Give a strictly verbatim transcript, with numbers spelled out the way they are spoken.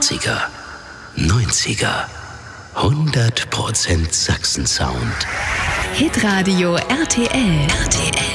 achtziger, neunziger, hundert Prozent Sachsen-Sound. Hitradio R T L. R T L.